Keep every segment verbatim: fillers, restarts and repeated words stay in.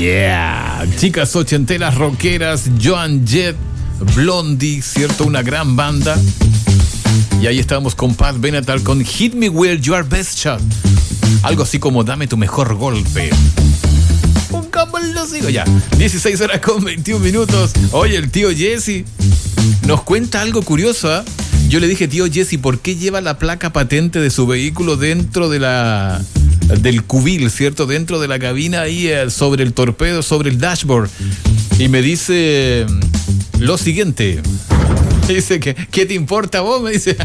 Yeah, chicas ochenteras rockeras, Joan Jett, Blondie, ¿cierto? Una gran banda. Y ahí estábamos con Pat Benatar con Hit Me Where You Are Best Shot. Algo así como dame tu mejor golpe. Un campo lo sigo ya. dieciséis horas con veintiún minutos. Oye, el tío Jesse nos cuenta algo curioso, ¿eh? Yo le dije, tío Jesse, ¿por qué lleva la placa patente de su vehículo dentro de la... del cubil, ¿cierto? Dentro de la cabina ahí eh, sobre el torpedo, sobre el dashboard. Y me dice lo siguiente. Dice que, ¿qué te importa vos? Me dice.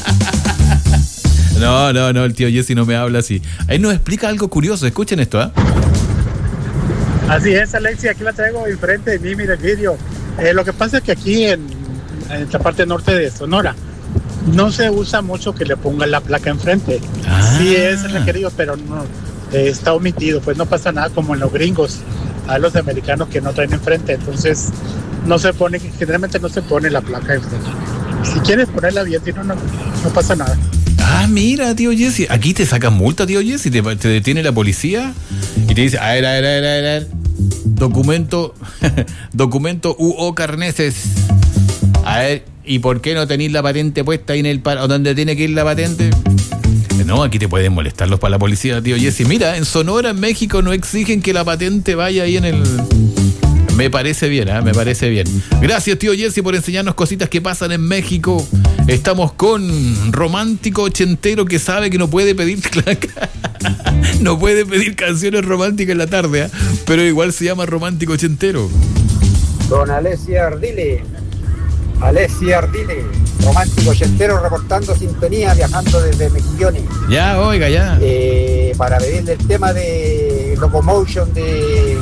No, no, no, el tío Jesse no me habla así. Ahí nos explica algo curioso. Escuchen esto, ¿eh? Así es, Alexia, aquí la traigo enfrente de mí, mira el vídeo. Eh, lo que pasa es que aquí en, en la parte norte de Sonora no se usa mucho que le pongan la placa enfrente. Ah. Sí es requerido, pero no eh, está omitido, pues no pasa nada como en los gringos, a los americanos que no traen enfrente, entonces no se pone, generalmente no se pone la placa enfrente. Si quieres ponerla bien, si no, no, no pasa nada. Ah, mira, tío Jesse, aquí te sacan multa, tío Jesse, te, te detiene la policía y te dice, a ver, a ver, a ver, a ver, documento, documento U O carneses, a ver, ¿y por qué no tenéis la patente puesta ahí en el par- donde tiene que ir la patente? No, aquí te pueden molestar los para la policía, tío Jesse. Mira, en Sonora, en México, no exigen que la patente vaya ahí en el... Me parece bien, ¿eh? Me parece bien. Gracias, tío Jesse, por enseñarnos cositas que pasan en México. Estamos con romántico ochentero que sabe que no puede pedir no puede pedir canciones románticas en la tarde, ¿eh? Pero igual se llama romántico ochentero. Don Alessia Ardile, Alessia Ardile, romántico ochentero reportando sintonía, viajando desde Mejillones. Ya, oiga, ya. Eh, para pedirle el tema de Locomotion de...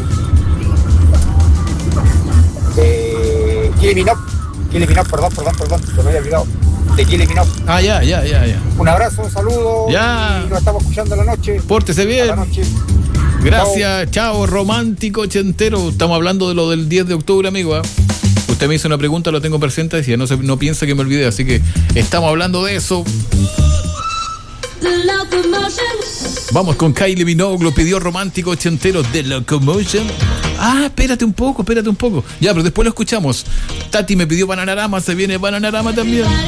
de Kylie Minogue, Kylie Minogue, perdón, perdón, perdón, se me había olvidado, de Kylie Minogue. Ah, ya, ya, ya, ya. Un abrazo, un saludo. Ya. Y nos estamos escuchando la noche. Pórtese bien. A la noche. Gracias, chao. Chao, romántico ochentero. Estamos hablando de lo del diez de octubre, amigo, ¿eh? Usted me hizo una pregunta, lo tengo presente, decía, no, se, no piensa que me olvidé, así que estamos hablando de eso. Vamos con Kylie Minogue, lo pidió romántico ochentero de Locomotion. Ah, espérate un poco, espérate un poco. Ya, pero después lo escuchamos. Tati me pidió Bananarama, se viene Bananarama también.